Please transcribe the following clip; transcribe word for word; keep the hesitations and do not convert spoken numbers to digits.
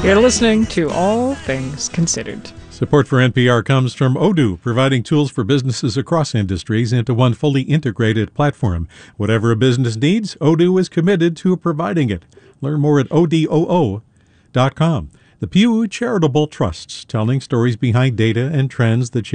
You're listening to All Things Considered. Support for N P R comes from Odoo, providing tools for businesses across industries into one fully integrated platform. Whatever a business needs, Odoo is committed to providing it. Learn more at O D O O dot com. The Pew Charitable Trusts, telling stories behind data and trends that